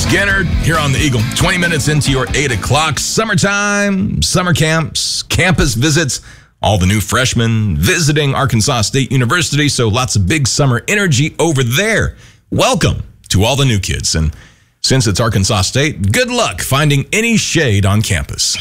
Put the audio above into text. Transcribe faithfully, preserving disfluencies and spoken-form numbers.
Skinner here on the Eagle. twenty minutes into your eight o'clock. Summertime, summer camps, campus visits, all the new freshmen visiting Arkansas State University. So lots of big summer energy over there. Welcome to all the new kids. And since it's Arkansas State, good luck finding any shade on campus.